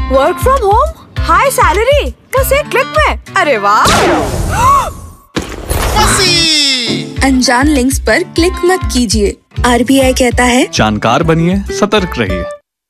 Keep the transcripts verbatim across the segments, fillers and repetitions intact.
Work from home, high salary, बस एक click में। अरे वाह! अनजान लिंक्स पर क्लिक मत कीजिए। आरबीआई कहता है जानकार बनिए, सतर्क रहिए।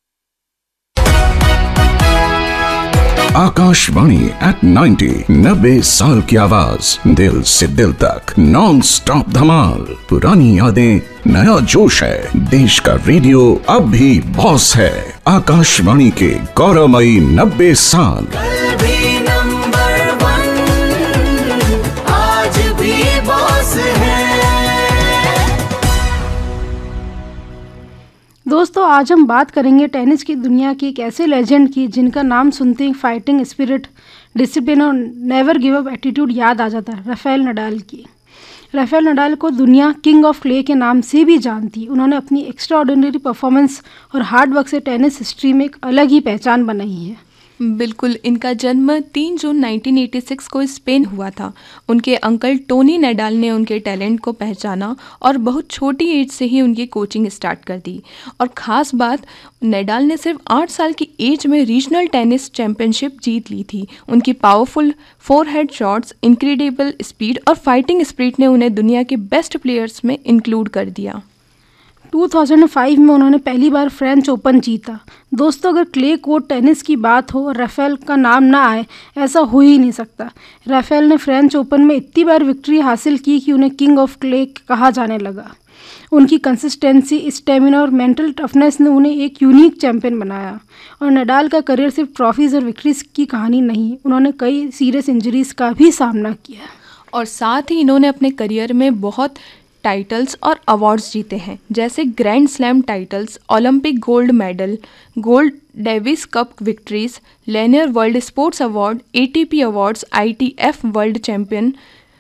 आकाशवाणी एट नाइन्टी, नब्बे साल की आवाज, दिल से दिल तक, नॉन स्टॉप धमाल। पुरानी यादें, नया जोश है, देश का रेडियो अब भी बॉस है। आकाशवाणी के गौरवमयी नब्बे साल। भी नंबर वन, आज भी बॉस है। दोस्तों, आज हम बात करेंगे टेनिस की दुनिया की एक ऐसे लेजेंड की जिनका नाम सुनते ही फाइटिंग स्पिरिट, डिसिप्लिन और नेवर गिव अप एटीट्यूड याद आ जाता है, राफेल नडाल की। राफेल नडाल को दुनिया किंग ऑफ क्ले के नाम से भी जानती। उन्होंने अपनी एक्स्ट्राऑर्डिनरी परफॉर्मेंस और हार्ड वर्क से टेनिस हिस्ट्री में एक अलग ही पहचान बनाई है। बिल्कुल, इनका जन्म तीन जून उन्नीस सौ छियासी को स्पेन हुआ था। उनके अंकल टोनी नडाल ने उनके टैलेंट को पहचाना और बहुत छोटी एज से ही उनकी कोचिंग स्टार्ट कर दी। और ख़ास बात, नडाल ने सिर्फ आठ साल की एज में रीजनल टेनिस चैंपियनशिप जीत ली थी। उनकी powerful forehead shots, incredible speed और फाइटिंग स्पिरिट ने उन्हें दुनिया के बेस्ट प्लेयर्स में इंक्लूड कर दिया। दो हज़ार पाँच में उन्होंने पहली बार फ्रेंच ओपन जीता। दोस्तों, अगर क्ले कोर्ट टेनिस की बात हो और राफेल का नाम ना आए, ऐसा हो ही नहीं सकता। राफेल ने फ्रेंच ओपन में इतनी बार विक्ट्री हासिल की कि उन्हें किंग ऑफ क्ले कहा जाने लगा। उनकी कंसिस्टेंसी, स्टेमिना और मेंटल टफनेस ने उन्हें एक यूनिक चैंपियन बनाया। और नडाल का करियर सिर्फ ट्रॉफीज़ और विक्ट्रीज की कहानी नहीं, उन्होंने कई सीरियस इंजरीज का भी सामना किया। और साथ ही इन्होंने अपने करियर में बहुत टाइटल्स और अवार्ड्स जीते हैं, जैसे grand slam titles, Olympic gold medal, gold Davis cup victories, linear world sports award, ATP awards, ITF world champion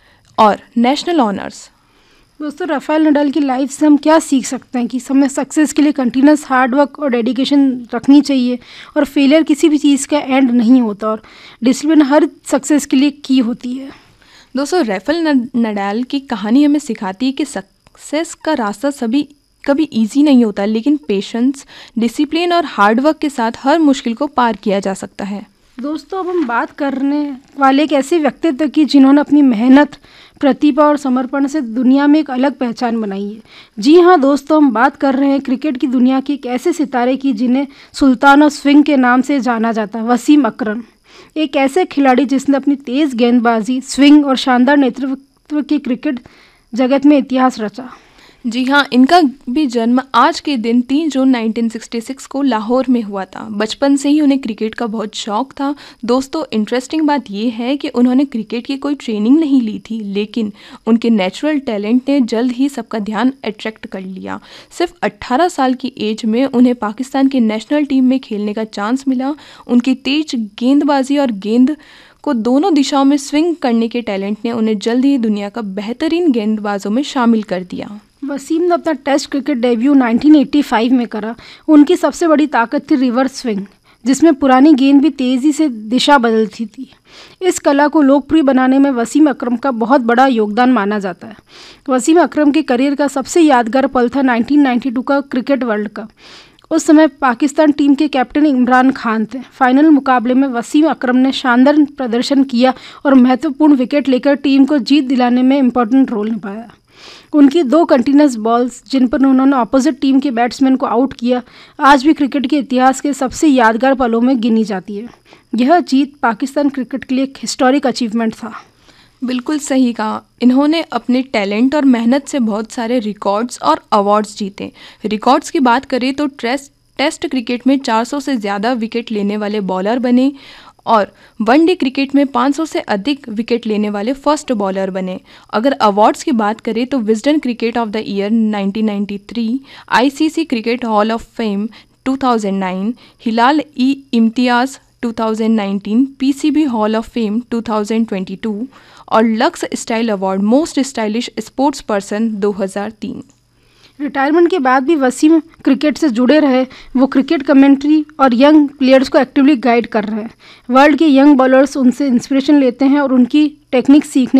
और नेशनल ऑनर्स। दोस्तों, राफेल नडाल की लाइफ से हम क्या सीख सकते हैं कि हमें सक्सेस के लिए कंटिन्यूस हार्ड वर्क और डेडिकेशन रखनी चाहिए, और फेलियर किसी भी चीज़ का एंड नहीं होता, और डिसिप्लिन हर सक्सेस के लिए की होती है। दोस्तों, राफेल नडाल की कहानी हमें सिखाती है कि सक्सेस का रास्ता सभी कभी इजी नहीं होता, लेकिन पेशेंस, डिसिप्लिन और हार्ड वर्क के साथ हर मुश्किल को पार किया जा सकता है। दोस्तों, अब हम बात करने वाले एक ऐसे व्यक्तित्व की जिन्होंने अपनी मेहनत, प्रतिभा और समर्पण से दुनिया में एक अलग पहचान बनाई है। जी हाँ दोस्तों, हम बात कर रहे हैं क्रिकेट की दुनिया के एक ऐसे सितारे की जिन्हें सुल्तान ऑफ स्विंग के नाम से जाना जाता है, वसीम अकरम। एक ऐसे खिलाड़ी जिसने अपनी तेज़ गेंदबाजी, स्विंग और शानदार नेतृत्व के क्रिकेट जगत में इतिहास रचा। जी हाँ, इनका भी जन्म आज के दिन तीन जून उन्नीस सौ छियासठ को लाहौर में हुआ था। बचपन से ही उन्हें क्रिकेट का बहुत शौक था। दोस्तों, इंटरेस्टिंग बात यह है कि उन्होंने क्रिकेट की कोई ट्रेनिंग नहीं ली थी, लेकिन उनके नेचुरल टैलेंट ने जल्द ही सबका ध्यान अट्रैक्ट कर लिया। सिर्फ अट्ठारह साल की एज में उन्हें पाकिस्तान की नेशनल टीम में खेलने का चांस मिला। उनकी तेज गेंदबाजी और गेंद को दोनों दिशाओं में स्विंग करने के टैलेंट ने उन्हें जल्द ही दुनिया का बेहतरीन गेंदबाजों में शामिल कर दिया। वसीम ने अपना टेस्ट क्रिकेट डेब्यू उन्नीस सौ पचासी में करा। उनकी सबसे बड़ी ताकत थी रिवर्स स्विंग, जिसमें पुरानी गेंद भी तेज़ी से दिशा बदलती थी। इस कला को लोकप्रिय बनाने में वसीम अकरम का बहुत बड़ा योगदान माना जाता है। वसीम अकरम के करियर का सबसे यादगार पल था उन्नीस सौ बानवे का क्रिकेट वर्ल्ड कप। उस समय पाकिस्तान टीम के कैप्टन इमरान खान थे। फाइनल मुकाबले में वसीम अकरम ने शानदार प्रदर्शन किया और महत्वपूर्ण विकेट लेकर टीम को जीत दिलाने में इम्पोर्टेंट रोल निभाया। उनकी दो कंटिन्यूस बॉल्स, जिन पर उन्होंने अपोजिट टीम के बैट्समैन को आउट किया, आज भी क्रिकेट के इतिहास के सबसे यादगार पलों में गिनी जाती है। यह जीत पाकिस्तान क्रिकेट के लिए एक हिस्टोरिक अचीवमेंट था। बिल्कुल सही कहा। इन्होंने अपने टैलेंट और मेहनत से बहुत सारे रिकॉर्ड्स और अवार्ड्स जीते। रिकॉर्ड्स की बात करें तो टेस्ट टेस्ट क्रिकेट में चार सौ से ज़्यादा विकेट लेने वाले बॉलर बने और वनडे क्रिकेट में पाँच सौ से अधिक विकेट लेने वाले फर्स्ट बॉलर बने। अगर अवार्ड्स की बात करें तो Wisden cricket of the year उन्नीस सौ तिरानवे, ICC cricket hall of fame दो हज़ार नौ, हिलाल ई इम्तियाज़ दो हज़ार उन्नीस, पीसीबी हॉल ऑफ फेम दो हज़ार बाईस और lux style award most stylish sports person दो हज़ार तीन। रिटायरमेंट के बाद भी वसीम क्रिकेट से जुड़े रहे। वो क्रिकेट कमेंट्री और यंग प्लेयर्स को एक्टिवली गाइड कर रहे हैं। वर्ल्ड के यंग बॉलर्स उनसे इंस्पिरेशन लेते हैं और उनकी टेक्निक सीखने